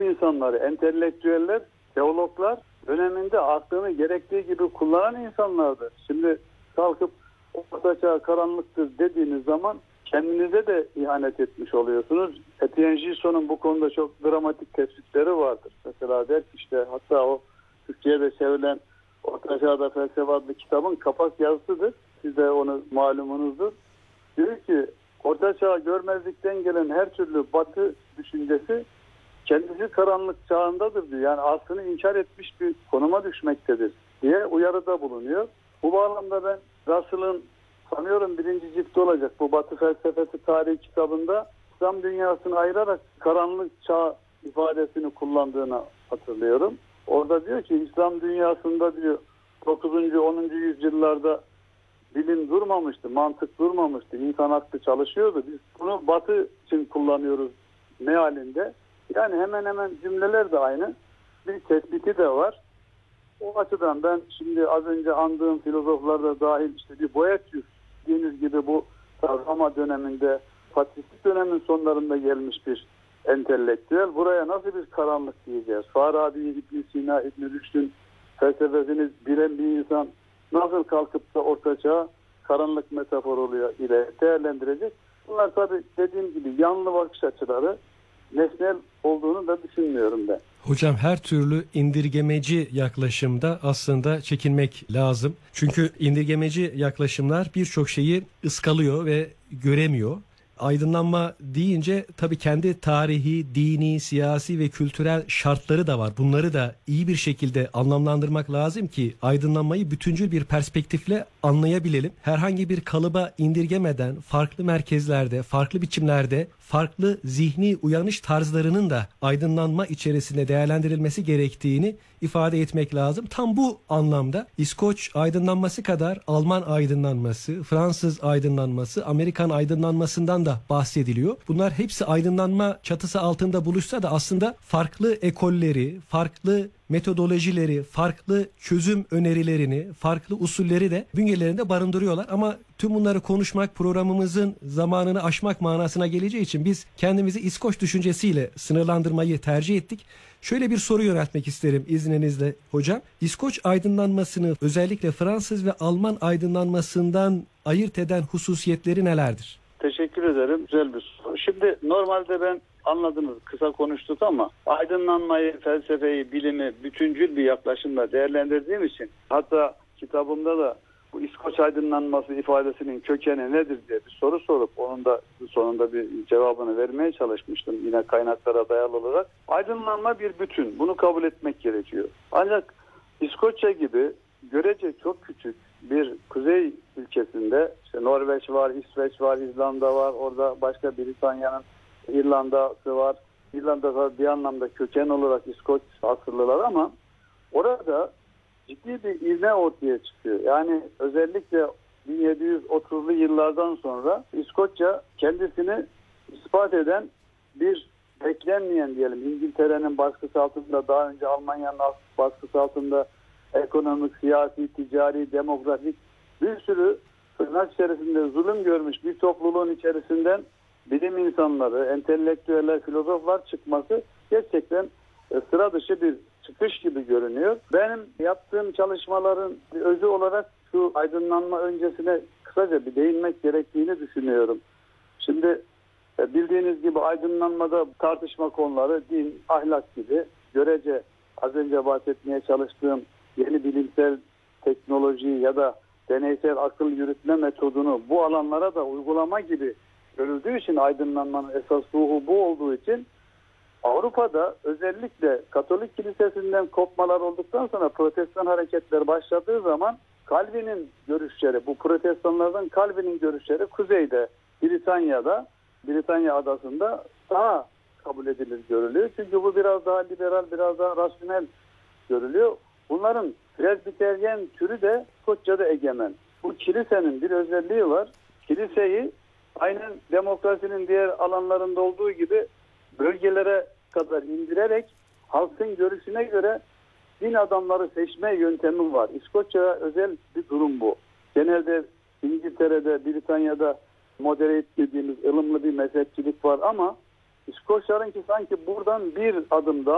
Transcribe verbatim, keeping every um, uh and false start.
insanları, entelektüeller, teologlar döneminde aklını gerektiği gibi kullanan insanlardı. Şimdi kalkıp ortaçağ karanlıktır dediğiniz zaman kendinize de ihanet etmiş oluyorsunuz. Etienne Gilson'un bu konuda çok dramatik tespitleri vardır. Mesela der ki işte, hatta o Türkiye'de çevrilen Orta Çağ'da Felsefe adlı kitabın kapak yazısıdır. Siz de onu malumunuzdur. Diyor ki Orta Çağ görmezlikten gelen her türlü batı düşüncesi kendisi karanlık çağındadır diyor. Yani aslını inkar etmiş bir konuma düşmektedir diye uyarıda bulunuyor. Bu bağlamda ben Russell'ın sanıyorum birinci ciltti olacak bu Batı Felsefesi Tarihi kitabında İslam dünyasını ayırarak karanlık çağ ifadesini kullandığını hatırlıyorum. Orada diyor ki İslam dünyasında diyor dokuzuncu onuncu yüzyıllarda bilim durmamıştı, mantık durmamıştı, insan aklı çalışıyordu. Biz bunu Batı için kullanıyoruz mealinde. Yani hemen hemen cümleler de aynı. Bir tespiti de var. O açıdan ben şimdi az önce andığım filozoflarda dahil işte bir Boethius dediğiniz gibi bu Roma döneminde, patristik dönemin sonlarında gelmiş bir entelektüel. Buraya nasıl bir karanlık diyeceğiz? Farabi, İbn Sina, İbn Rüşd'ün felsefesini bilen bir insan nasıl kalkıp da Orta Çağ karanlık metafor oluyor ile değerlendirecek? Bunlar tabii dediğim gibi yanlı bakış açıları, nesnel olduğunu da düşünmüyorum ben. Hocam her türlü indirgemeci yaklaşımda aslında çekinmek lazım. Çünkü indirgemeci yaklaşımlar birçok şeyi ıskalıyor ve göremiyor. Aydınlanma deyince tabii kendi tarihi, dini, siyasi ve kültürel şartları da var. Bunları da iyi bir şekilde anlamlandırmak lazım ki aydınlanmayı bütüncül bir perspektifle anlayabilelim. Herhangi bir kalıba indirgemeden farklı merkezlerde, farklı biçimlerde, farklı zihni uyanış tarzlarının da aydınlanma içerisinde değerlendirilmesi gerektiğini ifade etmek lazım. Tam bu anlamda İskoç aydınlanması kadar Alman aydınlanması, Fransız aydınlanması, Amerikan aydınlanmasından da bahsediliyor. Bunlar hepsi aydınlanma çatısı altında buluşsa da aslında farklı ekolleri, farklı metodolojileri, farklı çözüm önerilerini, farklı usulleri de bünyelerinde barındırıyorlar. Ama tüm bunları konuşmak programımızın zamanını aşmak manasına geleceği için biz kendimizi İskoç düşüncesiyle sınırlandırmayı tercih ettik. Şöyle bir soru yöneltmek isterim izninizle hocam. İskoç aydınlanmasını özellikle Fransız ve Alman aydınlanmasından ayırt eden hususiyetleri nelerdir? Teşekkür ederim. Güzel bir soru. Şimdi normalde ben anladınız, kısa konuştuk ama aydınlanmayı, felsefeyi, bilimi bütüncül bir yaklaşımla değerlendirdiğim için hatta kitabımda da bu İskoç aydınlanması ifadesinin kökeni nedir diye bir soru sorup onun da sonunda bir cevabını vermeye çalışmıştım yine kaynaklara dayalı olarak. Aydınlanma bir bütün. Bunu kabul etmek gerekiyor. Ancak İskoçya gibi görece çok küçük bir kuzey ülkesinde işte Norveç var, İsveç var, İzlanda var, orada başka Britanya'nın İrlanda'sı var. İrlanda'da bir anlamda köken olarak İskoç asıllılar ama orada ciddi bir ivme ortaya çıkıyor. Yani özellikle bin yedi yüz otuzlu yıllardan sonra İskoçya kendisini ispat eden bir beklenmeyen diyelim İngiltere'nin baskısı altında, daha önce Almanya'nın baskısı altında ekonomik, siyasi, ticari, demografik bir sürü tırnak içerisinde zulüm görmüş bir topluluğun içerisinden bilim insanları, entelektüeller, filozoflar çıkması gerçekten sıra dışı bir çıkış gibi görünüyor. Benim yaptığım çalışmaların özü olarak şu aydınlanma öncesine kısaca bir değinmek gerektiğini düşünüyorum. Şimdi bildiğiniz gibi aydınlanmada tartışma konuları din, ahlak gibi görece az önce bahsetmeye çalıştığım yeni bilimsel teknoloji ya da deneysel akıl yürütme metodunu bu alanlara da uygulama gibi görüldüğü için aydınlanmanın esas ruhu bu olduğu için Avrupa'da özellikle Katolik Kilisesi'nden kopmalar olduktan sonra Protestan hareketler başladığı zaman Calvin'in görüşleri, bu Protestanlardan Calvin'in görüşleri kuzeyde, Britanya'da, Britanya adasında daha kabul edilir görülüyor. Çünkü bu biraz daha liberal, biraz daha rasyonel görülüyor. Bunların Presbiteryen türü de İskoçya'da egemen. Bu kilisenin bir özelliği var. Kiliseyi aynen demokrasinin diğer alanlarında olduğu gibi bölgelere kadar indirerek halkın görüşüne göre din adamları seçme yöntemi var. İskoçya'ya özel bir durum bu. Genelde İngiltere'de, Britanya'da moderate dediğimiz ılımlı bir mezhepçilik var ama İskoçlarınki sanki buradan bir adım daha